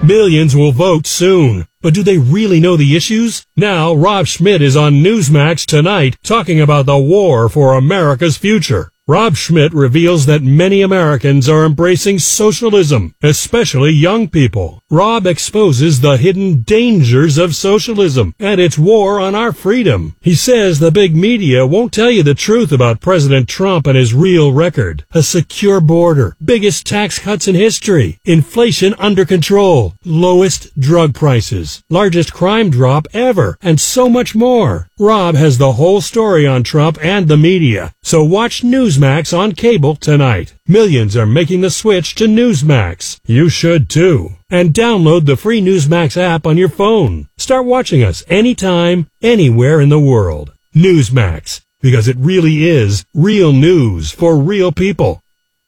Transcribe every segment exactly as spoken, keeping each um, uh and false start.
Millions will vote soon. But do they really know the issues? Now, Rob Schmidt is on Newsmax tonight talking about the war for America's future. Rob Schmidt reveals that many Americans are embracing socialism, especially young people. Rob exposes the hidden dangers of socialism and its war on our freedom. He says the big media won't tell you the truth about President Trump and his real record. A secure border, biggest tax cuts in history, inflation under control, lowest drug prices, largest crime drop ever, and so much more. Rob has the whole story on Trump and the media, so watch Newsmax on cable tonight. Millions are making the switch to Newsmax. You should too. And download the free Newsmax app on your phone. Start watching us anytime, anywhere in the world. Newsmax, because it really is real news for real people.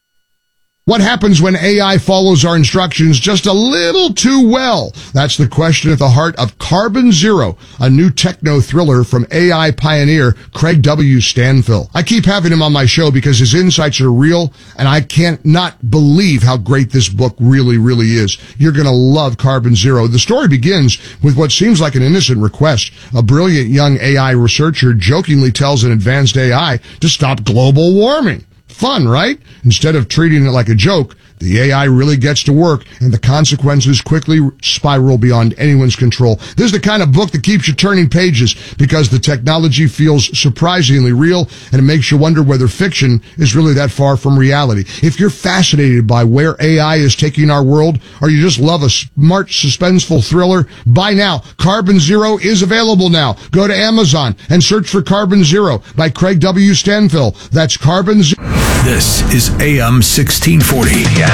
What happens when A I follows our instructions just a little too well? That's the question at the heart of Carbon Zero, a new techno thriller from A I pioneer Craig W. Stanfill. I keep having him on my show because his insights are real, and I can't not believe how great this book really, really is. You're going to love Carbon Zero. The story begins with what seems like an innocent request. A brilliant young A I researcher jokingly tells an advanced A I to stop global warming. Fun, right? Instead of treating it like a joke, the A I really gets to work, and the consequences quickly spiral beyond anyone's control. This is the kind of book that keeps you turning pages because the technology feels surprisingly real, and it makes you wonder whether fiction is really that far from reality. If you're fascinated by where A I is taking our world, or you just love a smart, suspenseful thriller, buy now. Carbon Zero is available now. Go to Amazon and search for Carbon Zero by Craig W. Stanfill. That's Carbon Zero. This is A M sixteen forty. The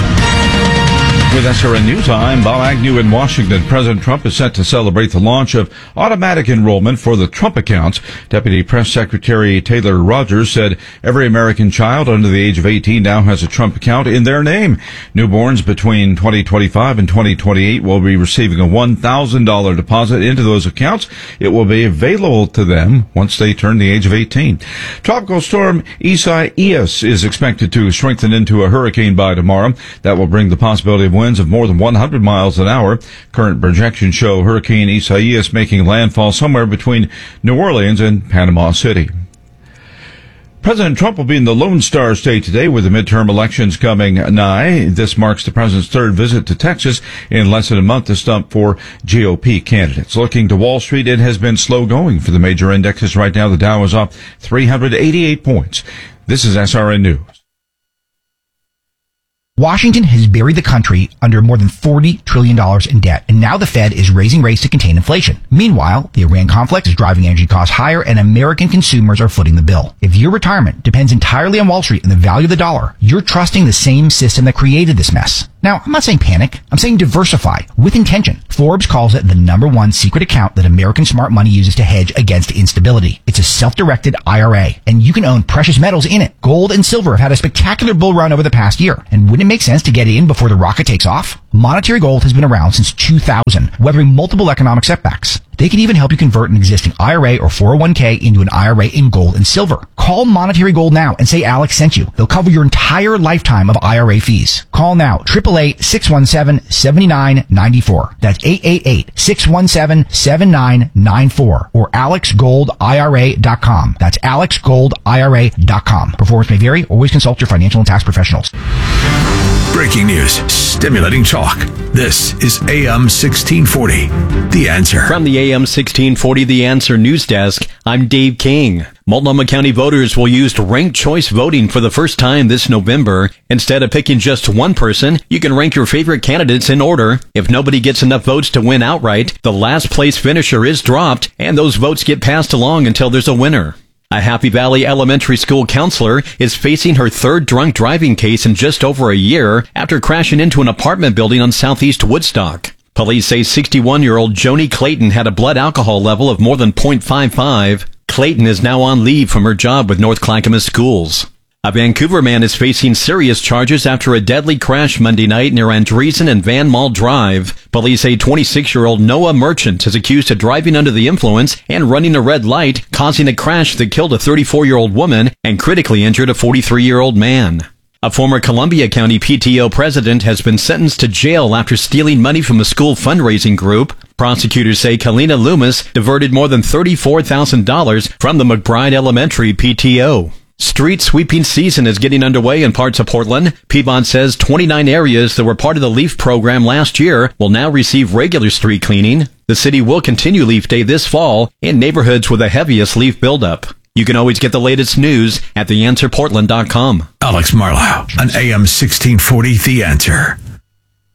Answer. With S R N News, I'm Bob Agnew in Washington. President Trump is set to celebrate the launch of automatic enrollment for the Trump accounts. Deputy Press Secretary Taylor Rogers said every American child under the age of eighteen now has a Trump account in their name. Newborns between twenty twenty-five and twenty twenty-eight will be receiving a one thousand dollars deposit into those accounts. It will be available to them once they turn the age of eighteen. Tropical storm Isaias is expected to strengthen into a hurricane by tomorrow. That will bring the possibility of winds of more than one hundred miles an hour. Current projections show Hurricane Isaias making landfall somewhere between New Orleans and Panama City. President Trump will be in the Lone Star State today with the midterm elections coming nigh. This marks the president's third visit to Texas in less than a month to stump for G O P candidates. Looking to Wall Street, it has been slow going for the major indexes. Right now, the Dow is up three hundred eighty-eight points. This is S R N News. Washington has buried the country under more than forty trillion dollars in debt, and now the Fed is raising rates to contain inflation. Meanwhile, the Iran conflict is driving energy costs higher, and American consumers are footing the bill. If your retirement depends entirely on Wall Street and the value of the dollar, you're trusting the same system that created this mess. Now, I'm not saying panic. I'm saying diversify with intention. Forbes calls it the number one secret account that American smart money uses to hedge against instability. It's a self-directed I R A, and you can own precious metals in it. Gold and silver have had a spectacular bull run over the past year, and wouldn't it make sense to get in before the rocket takes off? Monetary Gold has been around since two thousand, weathering multiple economic setbacks. They can even help you convert an existing I R A or four oh one k into an I R A in gold and silver. Call Monetary Gold now and say Alex sent you. They'll cover your entire lifetime of I R A fees. Call now, eight eight eight, six one seven, seven nine nine four. That's eight eight eight, six one seven, seven nine nine four or alex gold I R A dot com. That's alex gold I R A dot com. Performance may vary. Always consult your financial and tax professionals. Breaking news, stimulating talk. This is A M sixteen forty, The Answer. From the A M sixteen forty The Answer news desk, I'm Dave King. Multnomah County voters will use ranked choice voting for the first time this November. Instead of picking just one person, you can rank your favorite candidates in order. If nobody gets enough votes to win outright, the last place finisher is dropped, and those votes get passed along until there's a winner. A Happy Valley Elementary School counselor is facing her third drunk driving case in just over a year after crashing into an apartment building on Southeast Woodstock. Police say sixty-one-year-old Joni Clayton had a blood alcohol level of more than point five five. Clayton is now on leave from her job with North Clackamas Schools. A Vancouver man is facing serious charges after a deadly crash Monday night near Andreessen and Van Mall Drive. Police say twenty-six-year-old Noah Merchant is accused of driving under the influence and running a red light, causing a crash that killed a thirty-four-year-old woman and critically injured a forty-three-year-old man. A former Columbia County P T O president has been sentenced to jail after stealing money from a school fundraising group. Prosecutors say Kalina Loomis diverted more than thirty-four thousand dollars from the McBride Elementary P T O. Street sweeping season is getting underway in parts of Portland. Piedmont says twenty-nine areas that were part of the LEAF program last year will now receive regular street cleaning. The city will continue LEAF Day this fall in neighborhoods with the heaviest LEAF buildup. You can always get the latest news at the answer portland dot com. Alex Marlowe on A M sixteen forty, The Answer.